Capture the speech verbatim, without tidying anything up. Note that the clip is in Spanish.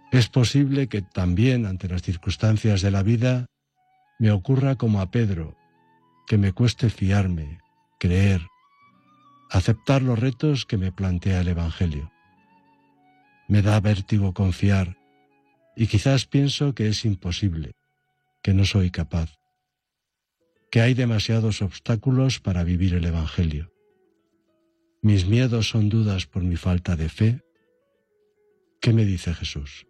Es posible que también ante las circunstancias de la vida me ocurra como a Pedro, que me cueste fiarme, creer, aceptar los retos que me plantea el Evangelio. Me da vértigo confiar y quizás pienso que es imposible, que no soy capaz, que hay demasiados obstáculos para vivir el Evangelio. Mis miedos son dudas por mi falta de fe. ¿Qué me dice Jesús?